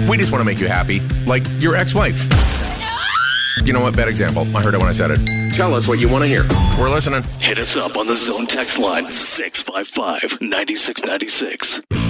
We just want to make you happy, like your ex-wife. You know what? Bad example. I heard it when I said it. Tell us what you want to hear. We're listening. Hit us up on the Zone text line, 655-9696.